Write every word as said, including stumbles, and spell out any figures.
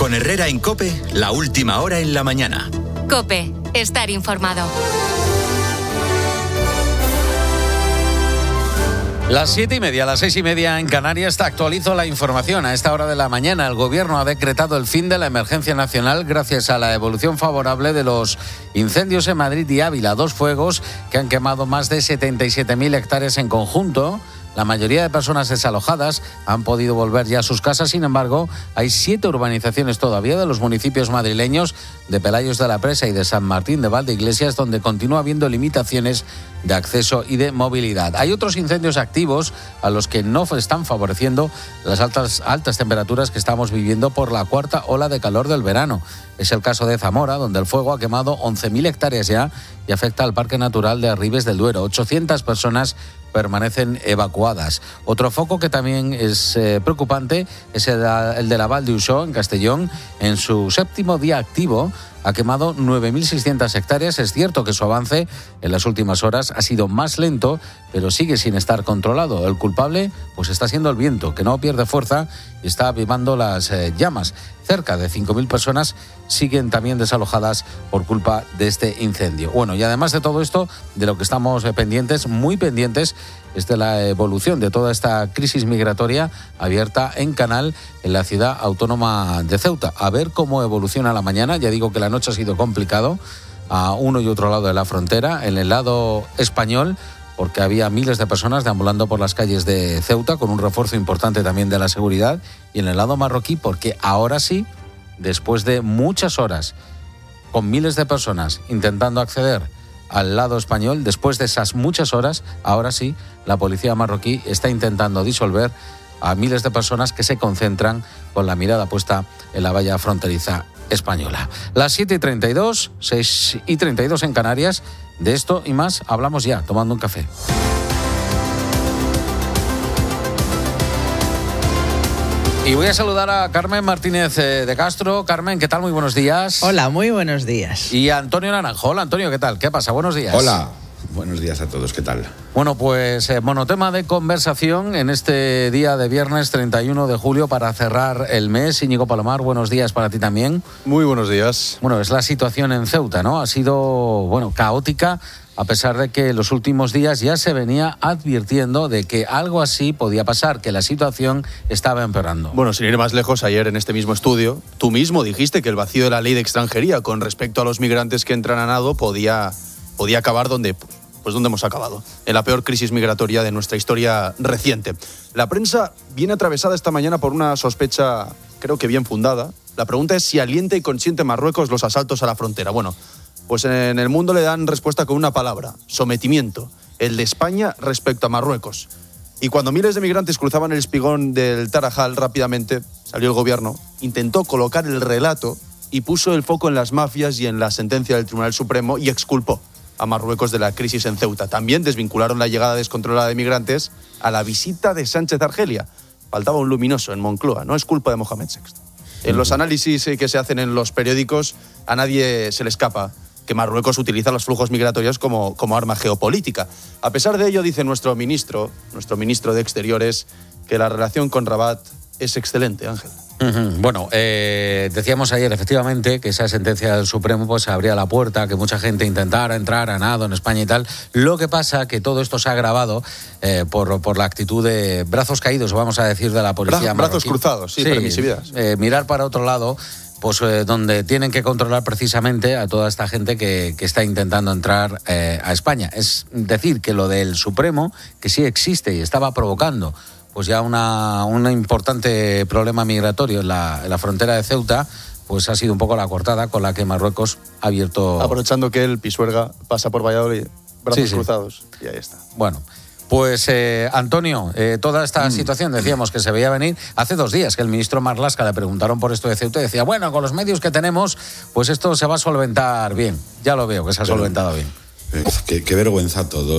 Con Herrera en COPE, la última hora en la mañana. COPE, estar informado. Las siete y media, las seis y media en Canarias, te actualizo la información. A esta hora de la mañana, el Gobierno ha decretado el fin de la emergencia nacional gracias a la evolución favorable de los incendios en Madrid y Ávila. Dos fuegos que han quemado más de setenta y siete mil hectáreas en conjunto. La mayoría de personas desalojadas han podido volver ya a sus casas. Sin embargo, hay siete urbanizaciones todavía de los municipios madrileños de Pelayos de la Presa y de San Martín de Valdeiglesias donde continúa habiendo limitaciones de acceso y de movilidad. Hay otros incendios activos a los que no están favoreciendo las altas, altas temperaturas que estamos viviendo por la cuarta ola de calor del verano. Es el caso de Zamora, donde el fuego ha quemado once mil hectáreas ya y afecta al Parque Natural de Arribes del Duero. ochocientas personas permanecen evacuadas. Otro foco que también es eh, preocupante es el, el de la Val d'Uixó, en Castellón. En su séptimo día activo ha quemado nueve mil seiscientas hectáreas. Es cierto que su avance en las últimas horas ha sido más lento, pero sigue sin estar controlado. El culpable pues está siendo el viento, que no pierde fuerza y está avivando las eh, llamas. Cerca de cinco mil personas siguen también desalojadas por culpa de este incendio. Bueno, y además de todo esto, de lo que estamos eh, pendientes, muy pendientes, es de la evolución de toda esta crisis migratoria abierta en Canal en la ciudad autónoma de Ceuta. A ver cómo evoluciona la mañana. Ya digo que la noche ha sido complicado a uno y otro lado de la frontera. En el lado español, porque había miles de personas deambulando por las calles de Ceuta con un refuerzo importante también de la seguridad. Y en el lado marroquí, porque ahora sí, después de muchas horas, con miles de personas intentando acceder al lado español, después de esas muchas horas, ahora sí, la policía marroquí está intentando disolver a miles de personas que se concentran con la mirada puesta en la valla fronteriza española. Las siete y treinta y dos, seis y treinta y dos en Canarias. De esto y más hablamos ya, tomando un café. Y voy a saludar a Carmen Martínez de Castro. Carmen, ¿qué tal? Muy buenos días. Hola, muy buenos días. Y a Antonio Naranjo. Hola, Antonio, ¿qué tal? ¿Qué pasa? Buenos días. Hola. Buenos días a todos, ¿qué tal? Bueno, pues eh, monotema de conversación en este día de viernes treinta y uno de julio para cerrar el mes. Íñigo Palomar, buenos días para ti también. Muy buenos días. Bueno, es la situación en Ceuta, ¿no? Ha sido, bueno, caótica, a pesar de que en los últimos días ya se venía advirtiendo de que algo así podía pasar, que la situación estaba empeorando. Bueno, sin ir más lejos, ayer en este mismo estudio, tú mismo dijiste que el vacío de la ley de extranjería con respecto a los migrantes que entran a nado podía, podía acabar donde... Pues donde hemos acabado, en la peor crisis migratoria de nuestra historia reciente. La prensa viene atravesada esta mañana por una sospecha, creo que bien fundada. La pregunta es si alienta y consiente Marruecos los asaltos a la frontera. Bueno, pues en el mundo le dan respuesta con una palabra: sometimiento, el de España respecto a Marruecos. Y cuando miles de migrantes cruzaban el espigón del Tarajal, rápidamente salió el gobierno, intentó colocar el relato y puso el foco en las mafias y en la sentencia del Tribunal Supremo y exculpó a Marruecos de la crisis en Ceuta. También desvincularon la llegada descontrolada de migrantes a la visita de Sánchez a Argelia. Faltaba un luminoso en Moncloa, no es culpa de Mohamed sexto. En los análisis que se hacen en los periódicos, a nadie se le escapa que Marruecos utiliza los flujos migratorios como, como arma geopolítica. A pesar de ello, dice nuestro ministro, nuestro ministro de Exteriores, que la relación con Rabat es excelente, Ángel. Uh-huh. Bueno, eh, decíamos ayer efectivamente que esa sentencia del Supremo pues abría la puerta a que mucha gente intentara entrar a nado en España y tal. Lo que pasa que todo esto se ha agravado eh, por, por la actitud de brazos caídos, vamos a decir, de la policía Bra- marroquí. Brazos cruzados, sí, sí, permisividad. Eh, mirar para otro lado, pues eh, donde tienen que controlar precisamente a toda esta gente que, que está intentando entrar eh, a España. Es decir, que lo del Supremo, que sí existe y estaba provocando pues ya una, un importante problema migratorio en la, en la frontera de Ceuta, pues ha sido un poco la cortada con la que Marruecos ha abierto... Aprovechando que el Pisuerga pasa por Valladolid, brazos sí, sí. cruzados, y ahí está. Bueno, pues eh, Antonio, eh, toda esta mm. situación decíamos que se veía venir. Hace dos días que el ministro Marlaska le preguntaron por esto de Ceuta y decía, bueno, con los medios que tenemos, pues esto se va a solventar bien. Ya lo veo que se ha Pero, solventado bien. Eh, qué, qué vergüenza todo.